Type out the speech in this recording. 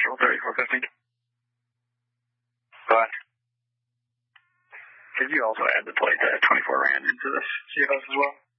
Central 3450. But could you also add the plate 24 Rand into this CFS as well?